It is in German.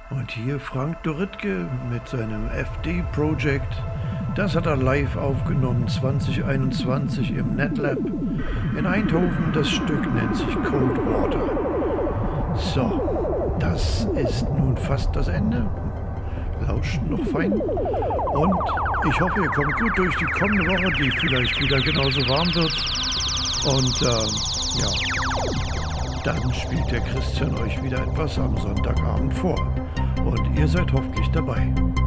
Und hier Frank Dorittke mit seinem FD-Projekt. Das hat er live aufgenommen 2021 im NetLab in Eindhoven. Das Stück nennt sich Cold Water. So, das ist nun fast das Ende. Lauscht noch fein. Und ich hoffe, ihr kommt gut durch die kommende Woche, die vielleicht wieder genauso warm wird. Und dann spielt der Christian euch wieder etwas am Sonntagabend vor. Und ihr seid hoffentlich dabei.